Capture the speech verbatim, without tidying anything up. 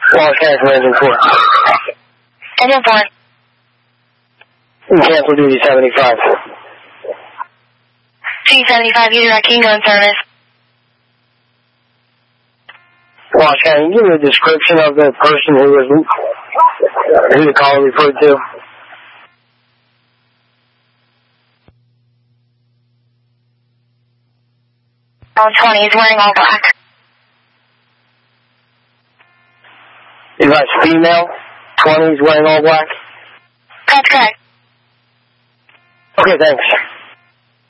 Wallace County from Engine four. Engine four. Cancel duty seventy-five. C seventy-five, you direct King in service. Wallace County, can you give me a description of the person who was, who the caller referred to? On twenty, he's wearing all black. Is that female? twenty, he's wearing all black? That's correct. Okay, thanks.